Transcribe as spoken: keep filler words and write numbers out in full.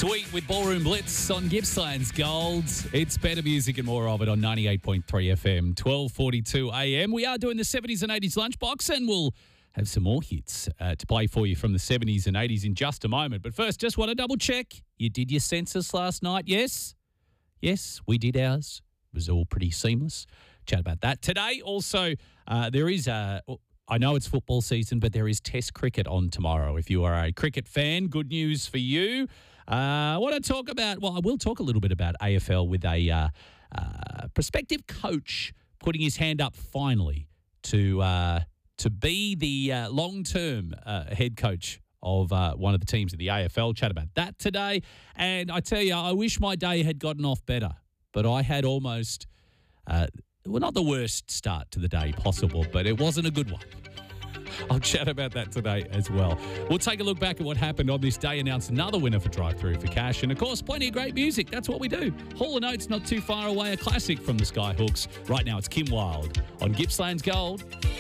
Sweet with Ballroom Blitz on Gippsland's Gold. It's better music and more of it on ninety-eight point three F M, twelve forty-two a m. We are doing the seventies and eighties lunchbox, and we'll have some more hits uh, to play for you from the seventies and eighties in just a moment. But first, just want to double check. You did your census last night, yes? Yes, we did ours. It was all pretty seamless. Chat about that. Today, also, uh, there is a... I know it's football season, but there is Test cricket on tomorrow. If you are a cricket fan, good news for you. Uh, I want to talk about, well, I will talk a little bit about A F L with a uh, uh, prospective coach putting his hand up finally to uh, to be the uh, long-term uh, head coach of uh, one of the teams of the A F L. Chat about that today. And I tell you, I wish my day had gotten off better, but I had almost... Uh, Well, not the worst start to the day possible, but it wasn't a good one. I'll chat about that today as well. We'll take a look back at what happened on this day, announce another winner for Drive Through for Cash, and, of course, plenty of great music. That's what we do. Hall and Oates, Not Too Far Away, a classic from the Skyhooks. Right now, it's Kim Wilde on Gippsland's Gold.